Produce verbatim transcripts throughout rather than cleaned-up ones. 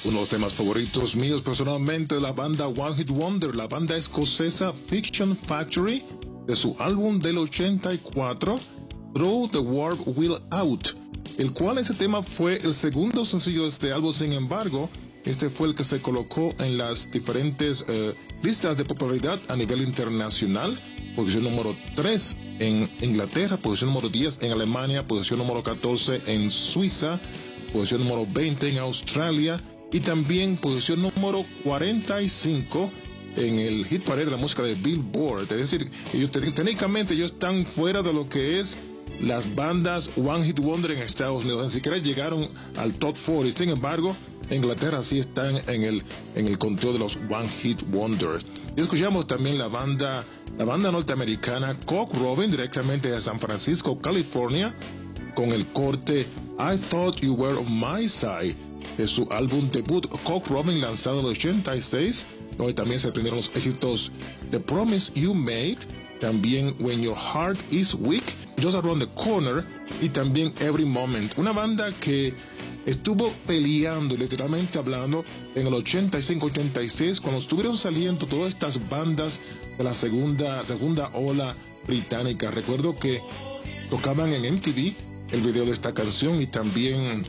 Uno de los temas favoritos míos personalmente de la banda One Hit Wonder, la banda escocesa Fiction Factory, de su álbum del ochenta y cuatro, Throw the Warp Wheel Out, el cual ese tema fue el segundo sencillo de este álbum. Sin embargo, este fue el que se colocó en las diferentes eh, listas de popularidad a nivel internacional. Posición número tres en Inglaterra, posición número diez en Alemania, posición número catorce en Suiza, posición número veinte en Australia y también posición número cuarenta y cinco en el hit parade de la música de Billboard. Es decir, ellos técnicamente ellos están fuera de lo que es las bandas One Hit Wonder en Estados Unidos. Ni siquiera llegaron al top cuarenta. Sin embargo, en Inglaterra sí están en el, en el conteo de los One Hit Wonders. Y escuchamos también la banda, la banda norteamericana Cock Robin, directamente de San Francisco, California, con el corte I Thought You Were on My Side, de su álbum debut Cock Robin, lanzado en el ochenta y seis, donde también se aprendieron los éxitos The Promise You Made, también When Your Heart Is Weak, Just Around the Corner y también Every Moment. Una banda que estuvo peleando, literalmente hablando, en el ochenta y cinco ochenta y seis, cuando estuvieron saliendo todas estas bandas de la segunda, segunda ola británica. Recuerdo que tocaban en M T V el video de esta canción y también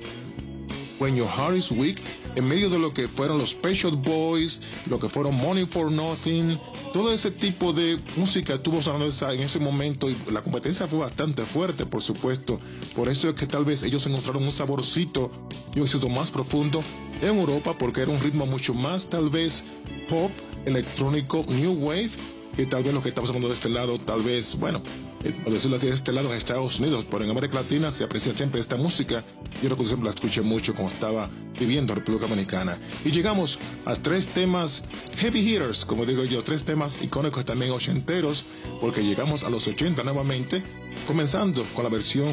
When Your Heart Is Weak, en medio de lo que fueron los Pet Shop Boys, lo que fueron Money for Nothing, todo ese tipo de música estuvo sonando en ese momento y la competencia fue bastante fuerte, por supuesto. Por eso es que tal vez ellos encontraron un saborcito y un éxito más profundo en Europa, porque era un ritmo mucho más tal vez pop, electrónico, new wave, que tal vez lo que estamos hablando de este lado, tal vez, bueno, eh, por decirlo así, de este lado en Estados Unidos, pero en América Latina se aprecia siempre esta música. Yo recuerdo siempre la escuché mucho cuando estaba viviendo en República Dominicana. Y llegamos a tres temas heavy hitters, como digo yo, tres temas icónicos también ochenteros, porque llegamos a los ochenta nuevamente, comenzando con la versión